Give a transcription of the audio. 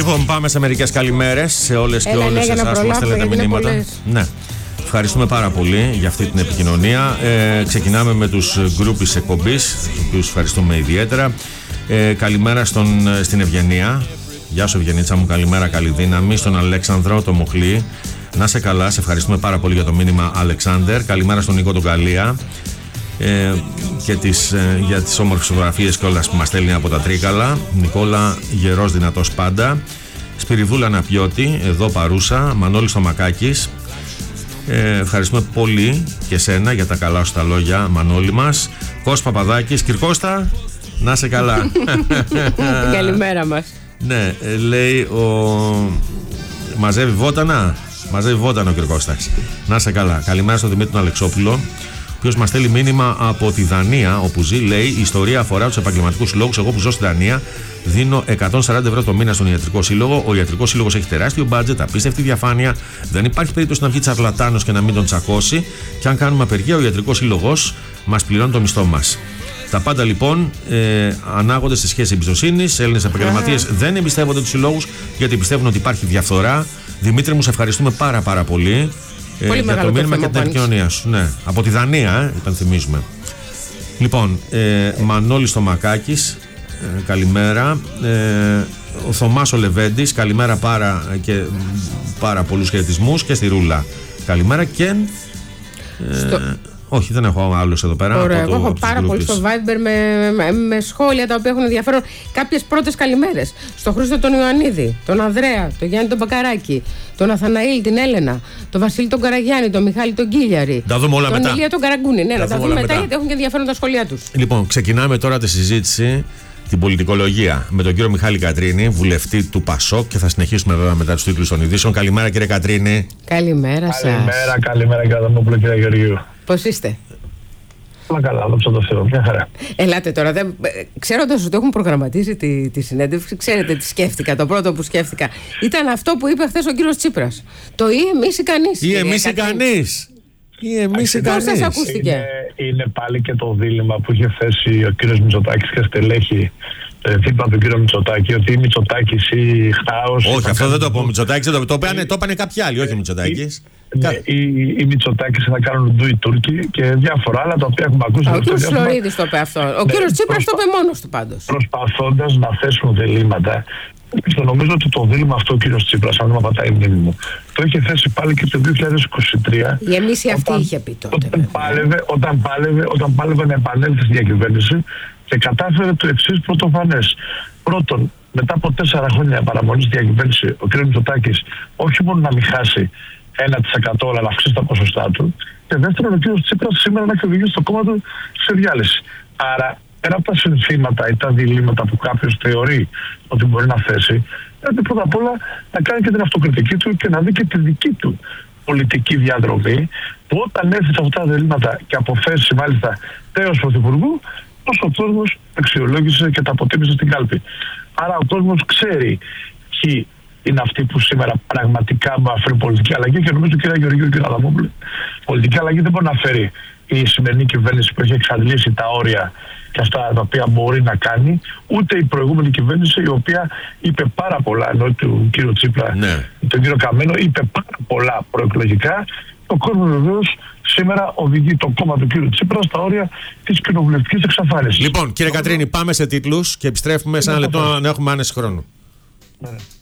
Λοιπόν, πάμε σε μερικές καλημέρες σε όλες και όλες εσάς που μας στέλνετε μηνύματα. Ναι. Ευχαριστούμε πάρα πολύ για αυτή την επικοινωνία. Ξεκινάμε με τους γκρουπ της εκπομπής, τους οποίους ευχαριστούμε ιδιαίτερα. Καλημέρα στην Ευγενία. Γεια σου Ευγενίτσα μου, καλημέρα, καλή δύναμη. Στον Αλέξανδρο, το Μοχλή. Να σε καλά, σε ευχαριστούμε πάρα πολύ για το μήνυμα Αλεξάνδερ. Καλημέρα στον Νίκο τον Καλία και για τις όμορφες φωτογραφίες και όλα που μας στέλνει από τα Τρίκαλα. Νικόλα, γερός δυνατός πάντα. Σπυριδούλα Ναπιώτη, εδώ παρούσα. Μανώλης Στομακάκης. Ευχαριστούμε πολύ και σένα για τα καλά σου τα λόγια, Μανώλη μας. Κώστα Παπαδάκης, Κυρκώστα, να σε καλά. Καλημέρα μας. Ναι, λέει μαζεύει βότανα. Μαζεύει βότανο ο Κυρκώστας. Να σε καλά. Καλημέρα στον Δημήτρη τον Αλεξόπουλο, ο οποίος μας στέλνει μήνυμα από τη Δανία, όπου ζει. Λέει: η ιστορία αφορά τους επαγγελματικούς λόγους. Εγώ που ζω στη Δανία, δίνω 140 ευρώ το μήνα στον ιατρικό σύλλογο. Ο ιατρικός σύλλογος έχει τεράστιο μπάτζετ, απίστευτη διαφάνεια. Δεν υπάρχει περίπτωση να βγει τσαρλατάνος και να μην τον τσακώσει. Και αν κάνουμε απεργία, ο ιατρικός σύλλογος μας πληρώνει το μισθό μας. Τα πάντα λοιπόν ανάγονται στη σχέση εμπιστοσύνης. Έλληνες επαγγελματίες δεν εμπιστεύονται τους συλλόγους γιατί πιστεύουν ότι υπάρχει διαφθορά. Δημήτρη μου, σε ευχαριστούμε πάρα πολύ για το μήνυμα και την επικοινωνία σου. Ναι, από τη Δανία, υπενθυμίζουμε. Λοιπόν, Μανώλης Στομακάκης, καλημέρα. Ο Θωμάς ο Λεβέντης, καλημέρα πάρα πολλούς χαιρετισμούς και στη Ρούλα. Καλημέρα και... Όχι, δεν έχω άλλους εδώ πέρα. Ωραία, εγώ έχω πάρα πολύ στο Viber με σχόλια τα οποία έχουν ενδιαφέρον. Κάποιες πρώτες καλημέρες. Στον Χρήστο τον Ιωαννίδη, τον Ανδρέα, τον Γιάννη τον Μπακαράκη, τον Αθαναήλ, την Έλενα, τον Βασίλη τον Καραγιάννη, τον Μιχάλη τον Κίλιαρη. Τα δούμε όλα τον μετά. Ηλία τον Καραγκούνη. Ναι, να τα δούμε μετά γιατί έχουν και ενδιαφέρον τα σχόλιά τους. Λοιπόν, ξεκινάμε τώρα τη συζήτηση. Την πολιτικολογία με τον κύριο Μιχάλη Κατρίνη, βουλευτή του ΠΑΣΟΚ, και θα συνεχίσουμε βέβαια μετά τους τίτλους των ειδήσεων. Καλημέρα κύριε Κατρίνη. Καλημέρα σας. Καλημέρα κύριε Αδαμόπουλο, κύριε Γεωργίου. Πώς είστε? Όλα καλά, δόξα τω Θεώ, μια χαρά. Ελάτε τώρα, ξέροντας ότι έχουν προγραμματίσει τη συνέντευξη, ξέρετε τι σκέφτηκα, το πρώτο που σκέφτηκα ήταν αυτό που είπε χθες ο κύριος Τσίπρας. Το ή εμείς ή κανείς. Ή εμείς ή κανείς. Πώς σας ακούστηκε? Είναι πάλι και το δίλημμα που είχε θέσει ο κύριος Μητσοτάκης και στελέχη δίπλα του κύριου Μητσοτάκη, ότι ή Μητσοτάκης ή Χάος. Όχι, αυτό δεν το πω. Μητσοτάκης το είπανε κάποιοι άλλοι, όχι Μητσοτάκης. Οι Μητσοτάκης θα κάνουν ντου οι Τούρκοι και διάφορα άλλα τα οποία έχουμε ακούσει. Ο κύριος Φλωρίδης το είπε αυτό. Ο κύριος Τσίπρας το είπε μόνος του πάντως. Προσπαθώντας να θέσουν διλήμματα. Νομίζω ότι το δίλημμα αυτό ο κύριος Τσίπρας, αν δεν πατάει η μνήμη μου, το είχε θέσει πάλι και το 2023. Η εμείς αυτή είχε πει τότε. Όταν πάλευε να επανέλθει στη διακυβέρνηση και κατάφερε το εξής πρωτοφανές. Πρώτον, μετά από 4 χρόνια παραμονή στη διακυβέρνηση, ο κ. Μητσοτάκης όχι μόνο να μην χάσει 1% αλλά να αυξήσει τα ποσοστά του. Και δεύτερον, ο κ. Τσίπρας σήμερα να έχει οδηγήσει το κόμμα του σε διάλυση. Άρα, πέρα από τα συνθήματα ή τα διλήμματα που κάποιος θεωρεί ότι μπορεί να θέσει, πρέπει πρώτα απ' όλα να κάνει και την αυτοκριτική του και να δει και τη δική του πολιτική διαδρομή, που όταν έρθει σε αυτά τα διλήμματα και αποφέρσει μάλιστα τέος πρωθυπουργού, πώς ο κόσμος αξιολόγησε και τα αποτίμησε στην κάλπη. Άρα ο κόσμος ξέρει ποιοι είναι αυτοί που σήμερα πραγματικά μου αφήνουν πολιτική αλλαγή, και νομίζω, κύριε Γεωργίου και κύριε Αδαμόπουλε, πολιτική αλλαγή δεν μπορεί να φέρει η σημερινή κυβέρνηση που έχει εξαντλήσει τα όρια και αυτά τα οποία μπορεί να κάνει, ούτε η προηγούμενη κυβέρνηση, η οποία είπε πάρα πολλά, ενώ του κύριου Τσίπρα, τον κύριο Καμένο, είπε πάρα πολλά προεκλογικά. Ο κόσμος βεβαίως σήμερα οδηγεί το κόμμα του κύριου Τσίπρα στα όρια της κοινοβουλευτικής εξαφάνισης. Λοιπόν, κύριε Κατρίνη, πάμε σε τίτλους και επιστρέφουμε σε ένα λεπτό να έχουμε άνεση χρόνου. Ναι.